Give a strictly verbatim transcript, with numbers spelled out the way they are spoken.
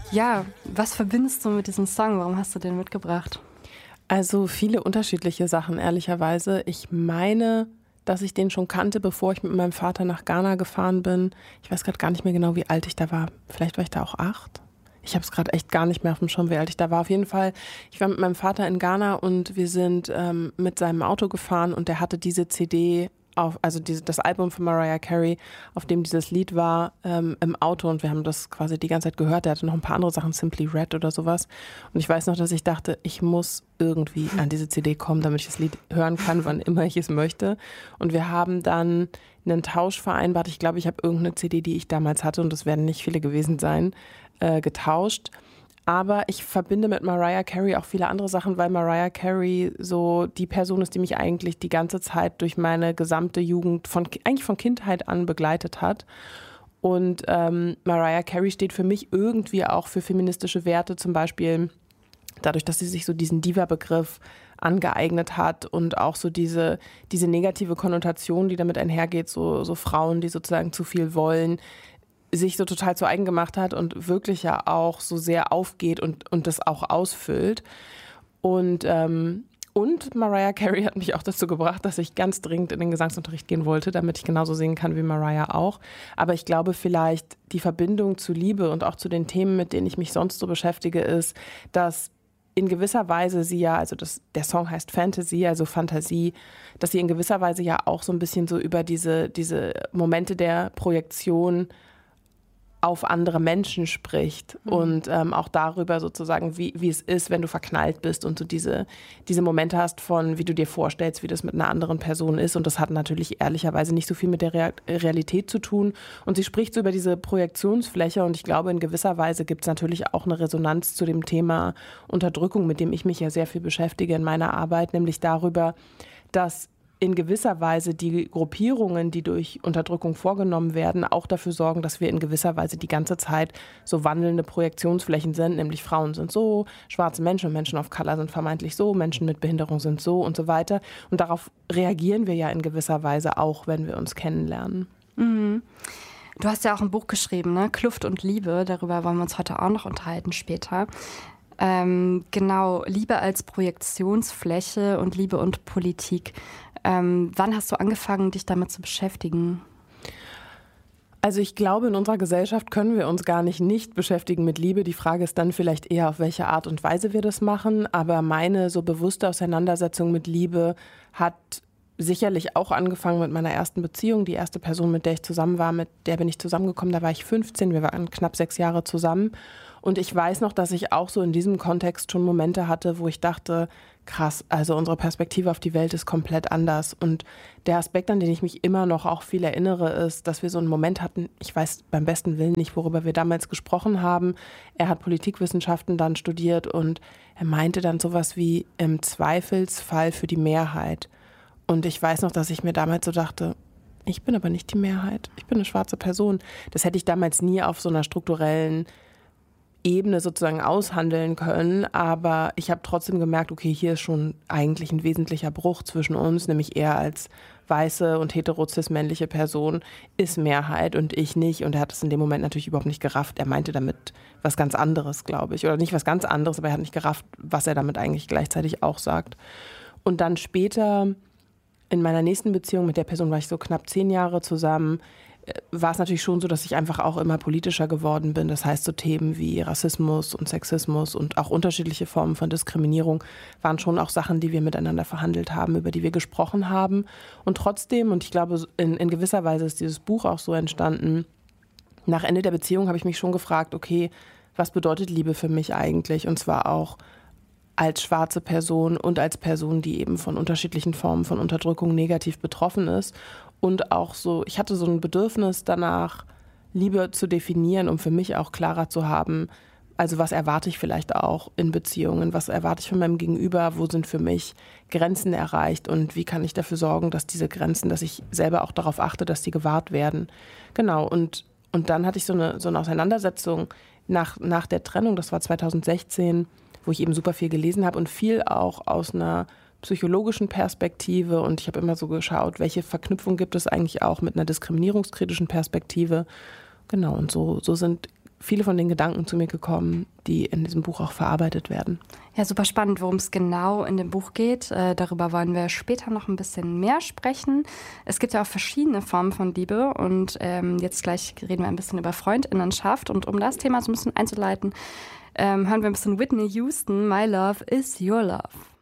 Ja, was verbindest du mit diesem Song? Warum hast du den mitgebracht? Also viele unterschiedliche Sachen, ehrlicherweise. Ich meine, dass ich den schon kannte, bevor ich mit meinem Vater nach Ghana gefahren bin. Ich weiß gerade gar nicht mehr genau, wie alt ich da war. Vielleicht war ich da auch acht. Ich habe es gerade echt gar nicht mehr auf dem Schirm, wie alt ich da war. Auf jeden Fall, ich war mit meinem Vater in Ghana und wir sind ähm, mit seinem Auto gefahren und der hatte diese C D, auf, also diese, das Album von Mariah Carey, auf dem dieses Lied war, ähm, im Auto und wir haben das quasi die ganze Zeit gehört. Der hatte noch ein paar andere Sachen, Simply Red oder sowas. Und ich weiß noch, dass ich dachte, ich muss irgendwie an diese C D kommen, damit ich das Lied hören kann, wann immer ich es möchte. Und wir haben dann einen Tausch vereinbart. Ich glaube, ich habe irgendeine C D, die ich damals hatte, und das werden nicht viele gewesen sein, äh, getauscht. Aber ich verbinde mit Mariah Carey auch viele andere Sachen, weil Mariah Carey so die Person ist, die mich eigentlich die ganze Zeit durch meine gesamte Jugend, von eigentlich von Kindheit an begleitet hat. Und ähm, Mariah Carey steht für mich irgendwie auch für feministische Werte, zum Beispiel dadurch, dass sie sich so diesen Diva-Begriff angeeignet hat und auch so diese, diese negative Konnotation, die damit einhergeht, so, so Frauen, die sozusagen zu viel wollen, sich so total zu eigen gemacht hat und wirklich ja auch so sehr aufgeht und, und das auch ausfüllt. Und, ähm, und Mariah Carey hat mich auch dazu gebracht, dass ich ganz dringend in den Gesangsunterricht gehen wollte, damit ich genauso singen kann wie Mariah auch. Aber ich glaube vielleicht, die Verbindung zu Liebe und auch zu den Themen, mit denen ich mich sonst so beschäftige, ist, dass in gewisser Weise sie ja, also das, der Song heißt Fantasy, also Fantasie, dass sie in gewisser Weise ja auch so ein bisschen so über diese, diese Momente der Projektion auf andere Menschen spricht mhm. und ähm, auch darüber sozusagen, wie, wie es ist, wenn du verknallt bist und du diese, diese Momente hast von, wie du dir vorstellst, wie das mit einer anderen Person ist. Und das hat natürlich ehrlicherweise nicht so viel mit der Re- Realität zu tun. Und sie spricht so über diese Projektionsfläche und ich glaube, in gewisser Weise gibt es natürlich auch eine Resonanz zu dem Thema Unterdrückung, mit dem ich mich ja sehr viel beschäftige in meiner Arbeit, nämlich darüber, dass in gewisser Weise die Gruppierungen, die durch Unterdrückung vorgenommen werden, auch dafür sorgen, dass wir in gewisser Weise die ganze Zeit so wandelnde Projektionsflächen sind, nämlich Frauen sind so, schwarze Menschen und Menschen of Color sind vermeintlich so, Menschen mit Behinderung sind so und so weiter. Und darauf reagieren wir ja in gewisser Weise auch, wenn wir uns kennenlernen. Mhm. Du hast ja auch ein Buch geschrieben, ne? Kluft und Liebe, darüber wollen wir uns heute auch noch unterhalten später. Ähm, genau, Liebe als Projektionsfläche und Liebe und Politik. Ähm, wann hast du angefangen, dich damit zu beschäftigen? Also ich glaube, in unserer Gesellschaft können wir uns gar nicht nicht beschäftigen mit Liebe. Die Frage ist dann vielleicht eher, auf welche Art und Weise wir das machen. Aber meine so bewusste Auseinandersetzung mit Liebe hat sicherlich auch angefangen mit meiner ersten Beziehung. Die erste Person, mit der ich zusammen war, mit der bin ich zusammengekommen, da war ich fünfzehn. Wir waren knapp sechs Jahre zusammen. Und ich weiß noch, dass ich auch so in diesem Kontext schon Momente hatte, wo ich dachte, krass, also unsere Perspektive auf die Welt ist komplett anders. Und der Aspekt, an den ich mich immer noch auch viel erinnere, ist, dass wir so einen Moment hatten, ich weiß beim besten Willen nicht, worüber wir damals gesprochen haben. Er hat Politikwissenschaften dann studiert und er meinte dann sowas wie im Zweifelsfall für die Mehrheit. Und ich weiß noch, dass ich mir damals so dachte, ich bin aber nicht die Mehrheit, ich bin eine schwarze Person. Das hätte ich damals nie auf so einer strukturellen Ebene sozusagen aushandeln können, aber ich habe trotzdem gemerkt, okay, hier ist schon eigentlich ein wesentlicher Bruch zwischen uns, nämlich er als weiße und hetero-cis-männliche Person ist Mehrheit und ich nicht, und er hat es in dem Moment natürlich überhaupt nicht gerafft. Er meinte damit was ganz anderes, glaube ich, oder nicht was ganz anderes, aber er hat nicht gerafft, was er damit eigentlich gleichzeitig auch sagt. Und dann später in meiner nächsten Beziehung, mit der Person war ich so knapp zehn Jahre zusammen, war es natürlich schon so, dass ich einfach auch immer politischer geworden bin. Das heißt, so Themen wie Rassismus und Sexismus und auch unterschiedliche Formen von Diskriminierung waren schon auch Sachen, die wir miteinander verhandelt haben, über die wir gesprochen haben. Und trotzdem, und ich glaube, in, in gewisser Weise ist dieses Buch auch so entstanden, nach Ende der Beziehung habe ich mich schon gefragt, okay, was bedeutet Liebe für mich eigentlich? Und zwar auch als schwarze Person und als Person, die eben von unterschiedlichen Formen von Unterdrückung negativ betroffen ist. Und auch so, ich hatte so ein Bedürfnis danach, Liebe zu definieren, um für mich auch klarer zu haben, also was erwarte ich vielleicht auch in Beziehungen, was erwarte ich von meinem Gegenüber, wo sind für mich Grenzen erreicht und wie kann ich dafür sorgen, dass diese Grenzen, dass ich selber auch darauf achte, dass die gewahrt werden. Genau, und, und dann hatte ich so eine, so eine Auseinandersetzung nach, nach der Trennung, das war zweitausendsechzehn, wo ich eben super viel gelesen habe und viel auch aus einer psychologischen Perspektive, und ich habe immer so geschaut, welche Verknüpfung gibt es eigentlich auch mit einer diskriminierungskritischen Perspektive. Genau, und so, so sind viele von den Gedanken zu mir gekommen, die in diesem Buch auch verarbeitet werden. Ja, super spannend, worum es genau in dem Buch geht. Äh, darüber wollen wir später noch ein bisschen mehr sprechen. Es gibt ja auch verschiedene Formen von Liebe und ähm, jetzt gleich reden wir ein bisschen über Freundinnenschaft. Und um das Thema so ein bisschen einzuleiten, ähm, hören wir ein bisschen Whitney Houston, My Love is Your Love.